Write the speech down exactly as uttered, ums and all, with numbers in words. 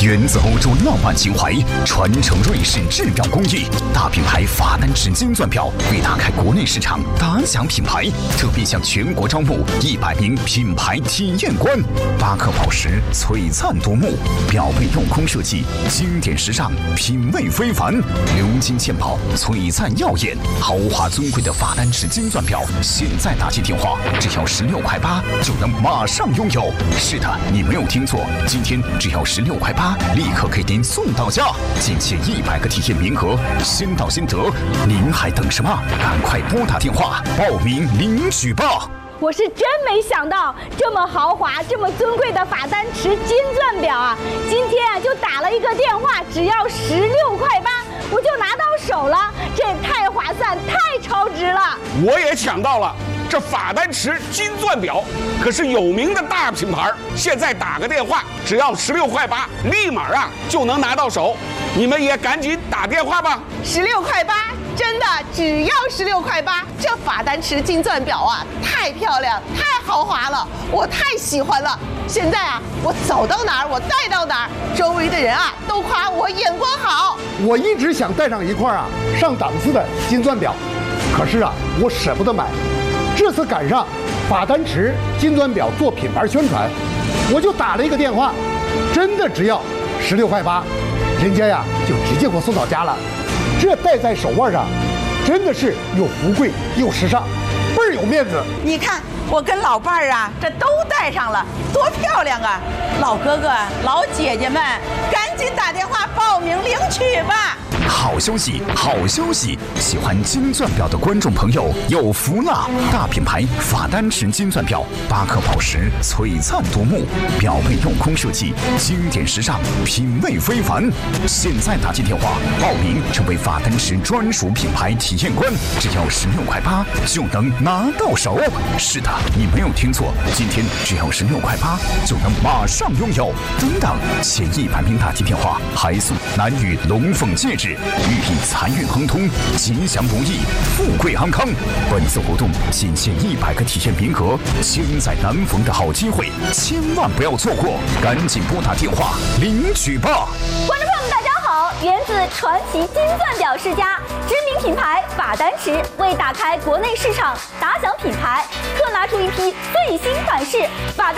源自欧洲浪漫情怀，传承瑞士质表工艺。大品牌法丹池金钻表为打开国内市场，打响品牌，特别向全国招募一百名品牌体验官。八克宝石璀璨夺目，表背镂空设计，经典时尚，品味非凡。鎏金嵌宝，璀璨耀眼，豪华尊贵的法丹池金钻表，现在打起电话，只要十六块八就能马上拥有。是的，你没有听错，今天只要十六块八，立刻给您送到家，仅限一百个体验名额，先到先得。您还等什么？赶快拨打电话报名领取吧！ 我是真没想到，这么豪华、这么尊贵的法丹池金钻表啊，今天啊就打了一个电话，只要十六块八，我就拿到手了，这也太划算、太超值了。 我也抢到了。这法丹池金钻表可是有名的大品牌，现在打个电话只要十六块八，立马啊就能拿到手。你们也赶紧打电话吧。 十六块八，真的只要十六块八。这法丹池金钻表啊，太漂亮，太豪华了，我太喜欢了。现在啊，我走到哪儿，我戴到哪儿，周围的人啊都夸我眼光好。 我一直想戴上一块啊上档次的金钻表，可是啊，我舍不得买。这次赶上法丹池金钻表做品牌宣传，我就打了一个电话，真的只要十六块八，人家呀就直接给我送到家了。这戴在手腕上，真的是又富贵又时尚，倍儿有面子。 你看我跟老伴儿啊，这都戴上了，多漂亮啊！老哥哥、老姐姐们，赶紧打电话报名领取吧。 好消息，好消息！喜欢金钻表的观众朋友有福了！大品牌法丹池金钻表，八克宝石璀璨夺目，表背镂空设计，经典时尚，品味非凡。现在打进电话报名，成为法丹池专属品牌体验官，只要十六块八就能拿到手。是的，你没有听错，今天只要十六块八就能马上拥有。等等，前一百名打进电话还送男女龙凤戒指。寓意财运亨通、吉祥如意、富贵安康。本次活动仅限一百个体验名额，千载难逢的好机会，千万不要错过！赶紧拨打电话领取吧！ 观众朋友们，大家好！源自传奇金钻表世家，知名品牌法丹池为打开国内市场、打响品牌，特拿出一批最新款式法丹。